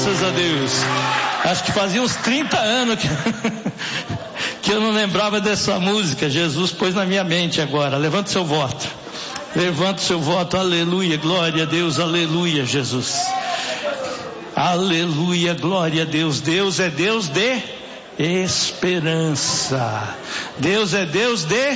Graças a Deus. Acho que fazia uns 30 anos que eu não lembrava dessa música. Jesus pôs na minha mente agora. Levante seu voto. Levante seu voto. Aleluia, glória a Deus, aleluia, Jesus. Aleluia, glória a Deus. Deus é Deus de esperança. Deus é Deus de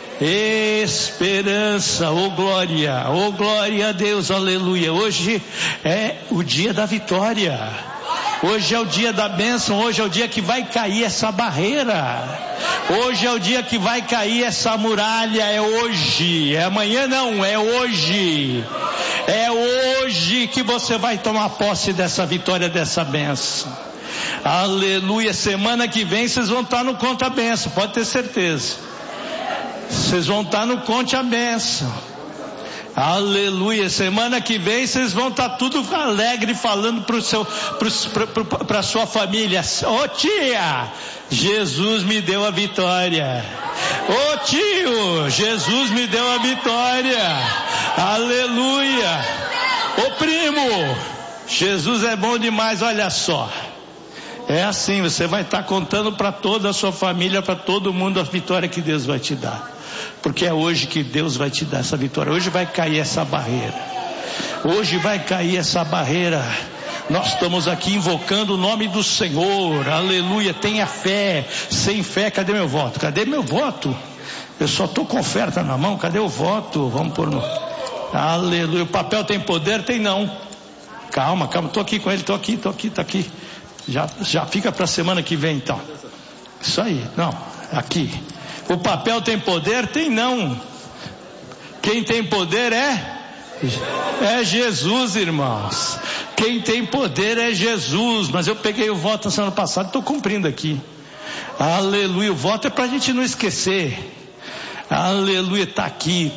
esperança. Oh glória a Deus, aleluia. Hoje é o dia da vitória. Hoje é o dia da bênção. Hoje é o dia que vai cair essa barreira. Hoje é o dia que vai cair essa muralha. É hoje, é amanhã não, é hoje. É hoje que você vai tomar posse dessa vitória, dessa bênção. Aleluia. Semana que vem vocês vão estar no Conte a Bênção, pode ter certeza. Vocês vão estar no Conte a Bênção. Aleluia. Semana que vem vocês vão estar tudo alegre, falando para sua família: ô tia, Jesus me deu a vitória. Ô tio, Jesus me deu a vitória. Aleluia. Ô primo, Jesus é bom demais. Olha só, é assim, você vai estar contando para toda a sua família, para todo mundo, a vitória que Deus vai te dar. Porque é hoje que Deus vai te dar essa vitória. Hoje vai cair essa barreira. Hoje vai cair essa barreira. Nós estamos aqui invocando o nome do Senhor. Aleluia. Tenha fé. Sem fé, cadê meu voto? Cadê meu voto? Eu só estou com oferta na mão. Cadê o voto? Vamos pôr no... Aleluia. O papel tem poder? Tem não. Calma. Estou aqui com ele. Estou aqui. Já fica para a semana que vem então. Isso aí. Não. Aqui. O papel tem poder? Tem não. Quem tem poder é Jesus, irmãos. Quem tem poder é Jesus. Mas eu peguei o voto na semana passada, estou cumprindo aqui. Aleluia. O voto é para a gente não esquecer. Aleluia. Está aqui.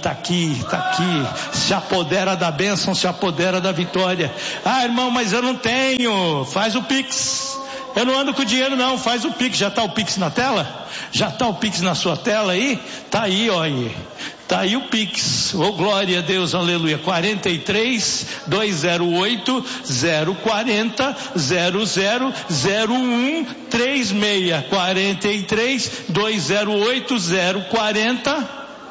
Se apodera da bênção, se apodera da vitória. Ah, irmão, mas eu não tenho. Faz o Pix. Eu não ando com dinheiro não, faz o Pix. Já está o Pix na tela? Já está o Pix na sua tela aí? Está aí, ó aí. Está aí o Pix. Oh, glória a Deus, aleluia. 43 208 040 0001 36. 43 208 040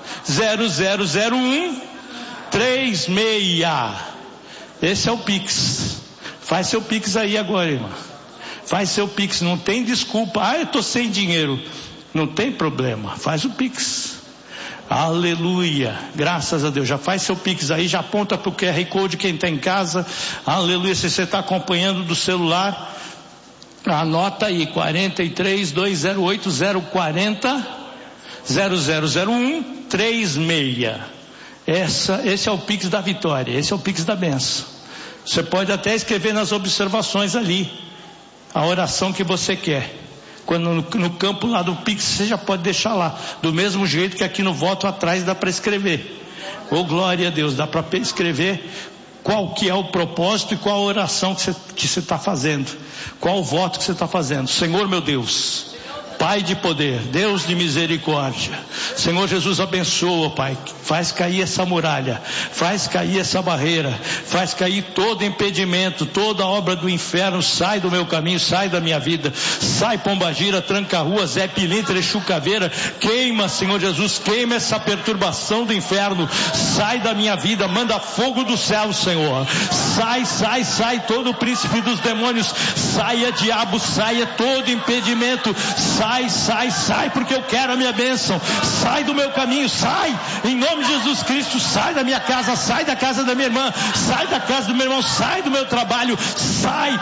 0001 36. Esse é o Pix. Faz seu Pix aí agora, irmão. Faz seu Pix, não tem desculpa. Ah, eu estou sem dinheiro. Não tem problema, faz o Pix. Aleluia, graças a Deus. Já faz seu Pix aí, já aponta para o QR Code quem está em casa. Aleluia, se você está acompanhando do celular, anota aí: 43 208 040 0001 36. Esse é o Pix da vitória, esse é o Pix da bênção. Você pode até escrever nas observações ali a oração que você quer. Quando no campo lá do Pix, você já pode deixar lá. Do mesmo jeito que aqui no voto atrás dá para escrever. Oh, glória a Deus, dá para escrever qual que é o propósito e qual a oração que você está fazendo. Qual o voto que você está fazendo. Senhor meu Deus, Pai de poder, Deus de misericórdia, Senhor Jesus, abençoa, Pai, faz cair essa muralha, faz cair essa barreira, faz cair todo impedimento, toda obra do inferno, sai do meu caminho, sai da minha vida, sai Pombagira, Tranca-Rua, Zé Pilintra, Exu Caveira, queima, Senhor Jesus, queima essa perturbação do inferno, sai da minha vida, manda fogo do céu, Senhor, sai todo o príncipe dos demônios, saia diabo, saia todo impedimento, sai, porque eu quero a minha bênção. Sai do meu caminho, sai, em nome de Jesus Cristo. Sai da minha casa, sai da casa da minha irmã, sai da casa do meu irmão, sai do meu trabalho, sai.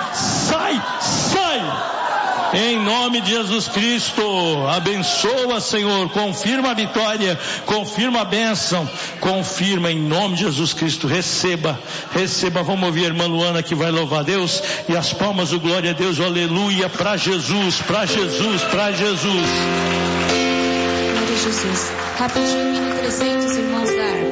Em nome de Jesus Cristo, abençoa, Senhor, confirma a vitória, confirma a bênção, confirma em nome de Jesus Cristo. Receba, vamos ouvir a irmã Luana que vai louvar a Deus, e as palmas, o glória a Deus, o aleluia, para Jesus. Glória a Jesus. Rapidinho, 1 minuto 300, irmãos da harpa.